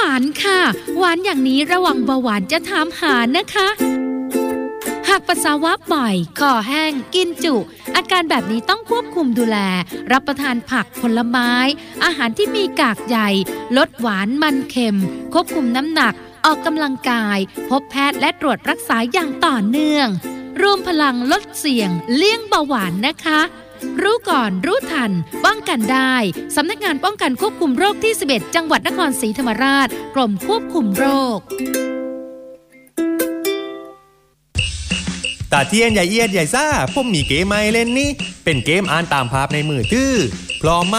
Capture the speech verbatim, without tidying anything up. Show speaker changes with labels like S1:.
S1: านค่ะหวานอย่างนี้ระวังเบาหวานจะถามหานะคะหากปัสสาวะบ่อยคอแห้งกินจุอาการแบบนี้ต้องควบคุมดูแลรับประทานผักผลไม้อาหารที่มีกากใยลดหวานมันเค็มควบคุมน้ำหนักออกกำลังกายพบแพทย์และตรวจรักษาอย่างต่อเนื่องรวมพลังลดเสี่ยงเลี่ยงเบาหวานนะคะรู้ก่อนรู้ทันป้องกันได้สำนักงานป้องกันควบคุมโรคที่สิบเอ็ดจังหวัดนครศรีธรรมราชกรมควบคุมโรค
S2: ตาเทียนใหญ่เอียดใหญ่ซ่าผมมีเกมใหม่เล่นนี่เป็นเกมอ่านตามภาพในมือถือพร้อม